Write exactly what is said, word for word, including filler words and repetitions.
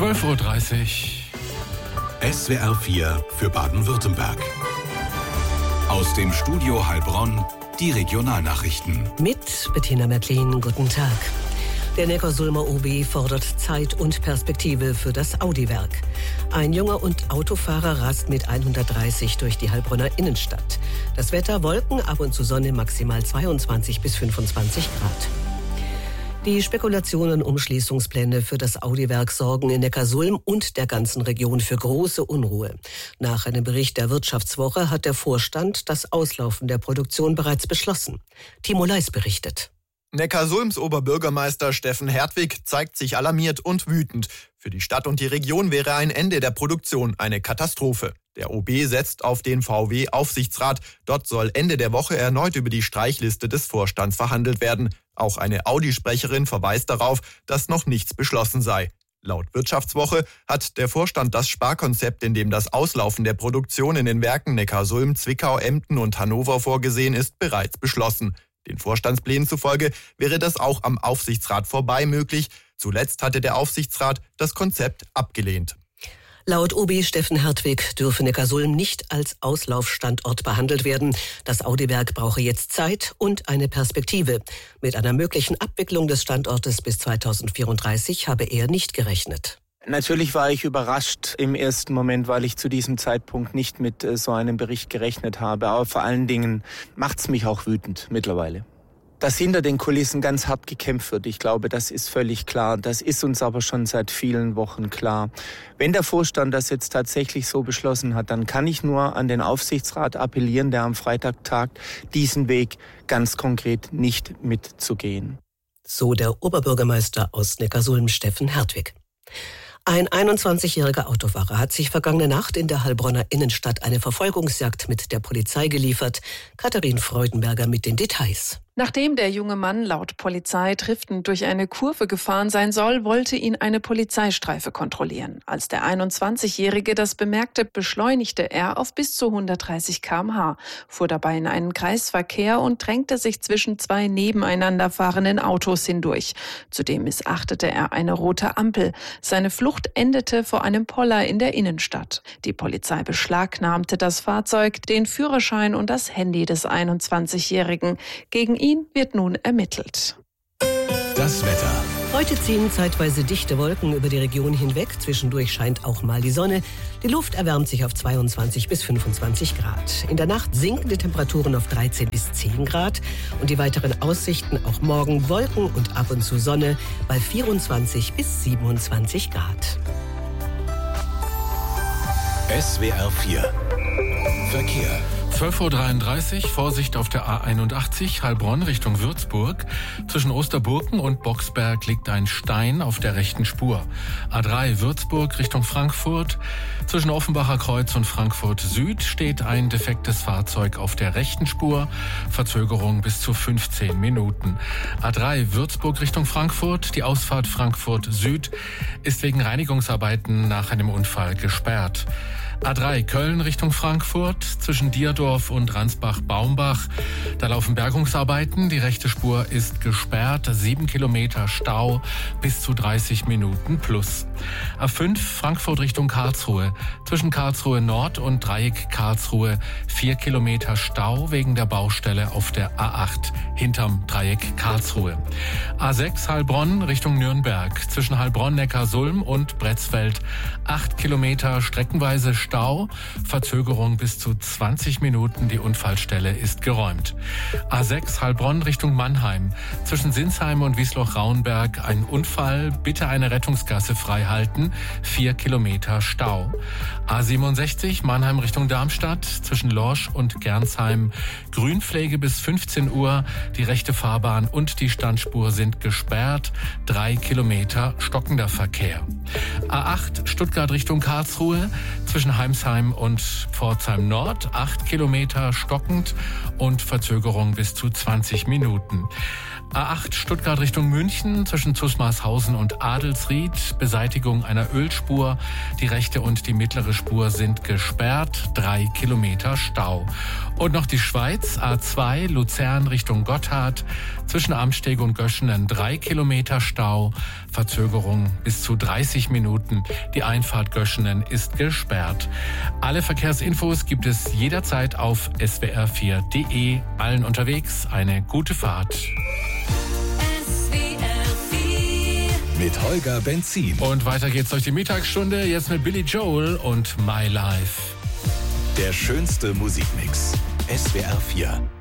zwölf Uhr dreißig. S W R vier für Baden-Württemberg. Aus dem Studio Heilbronn die Regionalnachrichten. Mit Bettina Merklin, guten Tag. Der Neckarsulmer O B fordert Zeit und Perspektive für das Audi-Werk. Ein junger und Autofahrer rast mit hundertdreißig durch die Heilbronner Innenstadt. Das Wetter: Wolken, ab und zu Sonne, maximal zweiundzwanzig bis fünfundzwanzig Grad. Die Spekulationen um Schließungspläne für das Audi-Werk sorgen in Neckarsulm und der ganzen Region für große Unruhe. Nach einem Bericht der Wirtschaftswoche hat der Vorstand das Auslaufen der Produktion bereits beschlossen. Timo Leis berichtet. Neckarsulms Oberbürgermeister Steffen Hertwig zeigt sich alarmiert und wütend. Für die Stadt und die Region wäre ein Ende der Produktion eine Katastrophe. Der O B setzt auf den V W-Aufsichtsrat. Dort soll Ende der Woche erneut über die Streichliste des Vorstands verhandelt werden. Auch eine Audi-Sprecherin verweist darauf, dass noch nichts beschlossen sei. Laut Wirtschaftswoche hat der Vorstand das Sparkonzept, in dem das Auslaufen der Produktion in den Werken Neckarsulm, Zwickau, Emden und Hannover vorgesehen ist, bereits beschlossen. Den Vorstandsplänen zufolge wäre das auch am Aufsichtsrat vorbei möglich. Zuletzt hatte der Aufsichtsrat das Konzept abgelehnt. Laut O B Steffen Hertwig dürfe Neckarsulm nicht als Auslaufstandort behandelt werden. Das Audi-Werk brauche jetzt Zeit und eine Perspektive. Mit einer möglichen Abwicklung des Standortes bis zweitausendvierunddreißig habe er nicht gerechnet. Natürlich war ich überrascht im ersten Moment, weil ich zu diesem Zeitpunkt nicht mit so einem Bericht gerechnet habe. Aber vor allen Dingen macht's mich auch wütend mittlerweile. Dass hinter den Kulissen ganz hart gekämpft wird, ich glaube, das ist völlig klar. Das ist uns aber schon seit vielen Wochen klar. Wenn der Vorstand das jetzt tatsächlich so beschlossen hat, dann kann ich nur an den Aufsichtsrat appellieren, der am Freitag tagt, diesen Weg ganz konkret nicht mitzugehen. So der Oberbürgermeister aus Neckarsulm, Steffen Hertwig. Ein einundzwanzigjähriger Autofahrer hat sich vergangene Nacht in der Heilbronner Innenstadt eine Verfolgungsjagd mit der Polizei geliefert. Katharin Freudenberger mit den Details. Nachdem der junge Mann laut Polizei triftend durch eine Kurve gefahren sein soll, wollte ihn eine Polizeistreife kontrollieren. Als der einundzwanzigjährige das bemerkte, beschleunigte er auf bis zu hundertdreißig Kilometer pro Stunde, fuhr dabei in einen Kreisverkehr und drängte sich zwischen zwei nebeneinander fahrenden Autos hindurch. Zudem missachtete er eine rote Ampel. Seine Flucht endete vor einem Poller in der Innenstadt. Die Polizei beschlagnahmte das Fahrzeug, den Führerschein und das Handy des einundzwanzigjährigen. Gegen ihn wird nun ermittelt. Das Wetter. Heute ziehen zeitweise dichte Wolken über die Region hinweg. Zwischendurch scheint auch mal die Sonne. Die Luft erwärmt sich auf zweiundzwanzig bis fünfundzwanzig Grad. In der Nacht sinken die Temperaturen auf dreizehn bis zehn Grad. Und die weiteren Aussichten: auch morgen Wolken und ab und zu Sonne bei vierundzwanzig bis siebenundzwanzig Grad. S W R vier. Verkehr. zwölf Uhr dreiunddreißig, Vorsicht auf der A einundachtzig, Heilbronn Richtung Würzburg. Zwischen Osterburken und Boxberg liegt ein Stein auf der rechten Spur. A drei Würzburg Richtung Frankfurt. Zwischen Offenbacher Kreuz und Frankfurt Süd steht ein defektes Fahrzeug auf der rechten Spur. Verzögerung bis zu fünfzehn Minuten. A drei Würzburg Richtung Frankfurt. Die Ausfahrt Frankfurt Süd ist wegen Reinigungsarbeiten nach einem Unfall gesperrt. A drei Köln Richtung Frankfurt, zwischen Dierdorf und Ransbach-Baumbach. Da laufen Bergungsarbeiten, die rechte Spur ist gesperrt, sieben Kilometer Stau, bis zu dreißig Minuten plus. A fünf Frankfurt Richtung Karlsruhe, zwischen Karlsruhe Nord und Dreieck Karlsruhe, vier Kilometer Stau wegen der Baustelle auf der A acht, hinterm Dreieck Karlsruhe. A sechs Heilbronn Richtung Nürnberg, zwischen Heilbronn-Neckarsulm und Bretzfeld, acht Kilometer streckenweise Stau. Stau, Verzögerung bis zu zwanzig Minuten, die Unfallstelle ist geräumt. A sechs Heilbronn Richtung Mannheim, zwischen Sinsheim und Wiesloch-Rauenberg ein Unfall, bitte eine Rettungsgasse freihalten, vier Kilometer Stau. A siebenundsechzig Mannheim Richtung Darmstadt, zwischen Lorsch und Gernsheim, Grünpflege bis fünfzehn Uhr, die rechte Fahrbahn und die Standspur sind gesperrt, drei Kilometer stockender Verkehr. A acht Stuttgart Richtung Karlsruhe, zwischen Heimsheim und Pforzheim Nord, acht Kilometer stockend und Verzögerung bis zu zwanzig Minuten. A acht Stuttgart Richtung München zwischen Zusmarshausen und Adelsried. Beseitigung einer Ölspur. Die rechte und die mittlere Spur sind gesperrt. Drei Kilometer Stau. Und noch die Schweiz. A zwei Luzern Richtung Gotthard. Zwischen Amsteg und Göschenen drei Kilometer Stau. Verzögerung bis zu dreißig Minuten. Die Einfahrt Göschenen ist gesperrt. Alle Verkehrsinfos gibt es jederzeit auf S W R vier punkt de. Allen unterwegs eine gute Fahrt. Mit Holger Benzin. Und weiter geht's durch die Mittagsstunde, jetzt mit Billy Joel und My Life. Der schönste Musikmix. S W R vier.